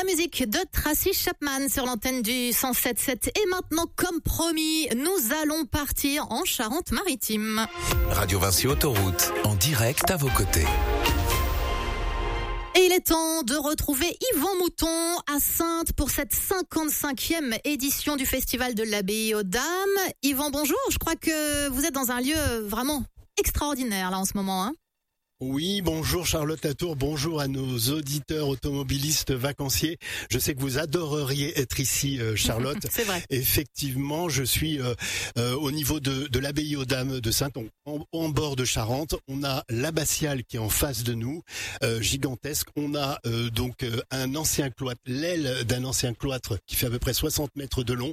la musique de Tracy Chapman sur l'antenne du 107.7. Et maintenant, comme promis, nous allons partir en Charente-Maritime. Radio Vinci Autoroute, en direct à vos côtés. Et il est temps de retrouver Yvan Mouton à Saintes pour cette 55e édition du Festival de l'Abbaye aux Dames. Yvan, bonjour. Je crois que vous êtes dans un lieu vraiment extraordinaire là en ce moment, hein. Oui, bonjour Charlotte Latour, bonjour à nos auditeurs automobilistes vacanciers. Je sais que vous adoreriez être ici, Charlotte. C'est vrai. Effectivement, je suis au niveau de l'Abbaye aux Dames de Saintes, en bord de Charente. On a l'abbatiale qui est en face de nous, gigantesque. On a donc un ancien cloître, l'aile d'un ancien cloître qui fait à peu près 60 mètres de long.